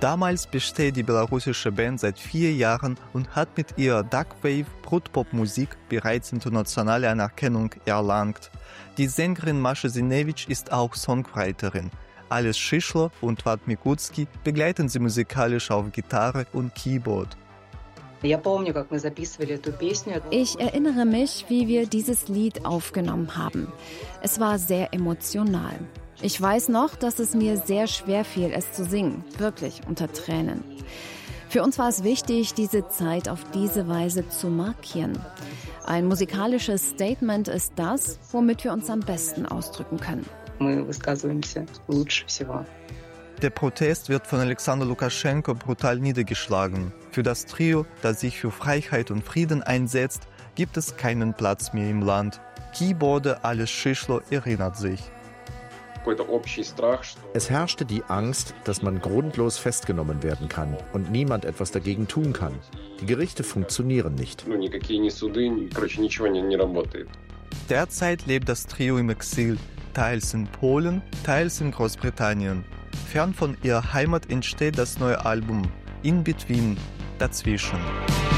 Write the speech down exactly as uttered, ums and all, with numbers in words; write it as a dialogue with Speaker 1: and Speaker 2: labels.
Speaker 1: Damals besteht die belarussische Band seit vier Jahren und hat mit ihrer Darkwave Brutpop-Musik bereits internationale Anerkennung erlangt. Die Sängerin Mascha Sinewitsch ist auch Songwriterin. Ales Schischler und Vlad Mikutsky begleiten sie musikalisch auf Gitarre und Keyboard.
Speaker 2: Ich erinnere mich, wie wir dieses Lied aufgenommen haben. Es war sehr emotional. Ich weiß noch, dass es mir sehr schwer fiel, es zu singen, wirklich unter Tränen. Für uns war es wichtig, diese Zeit auf diese Weise zu markieren. Ein musikalisches Statement ist das, womit wir uns am besten ausdrücken können.
Speaker 1: Der Protest wird von Alexander Lukaschenko brutal niedergeschlagen. Für das Trio, das sich für Freiheit und Frieden einsetzt, gibt es keinen Platz mehr im Land. Keyboarder Ales Schischler erinnert sich.
Speaker 3: Es herrschte die Angst, dass man grundlos festgenommen werden kann und niemand etwas dagegen tun kann. Die Gerichte funktionieren nicht.
Speaker 1: Derzeit lebt das Trio im Exil, teils in Polen, teils in Großbritannien. Fern von ihrer Heimat entsteht das neue Album In Between, dazwischen.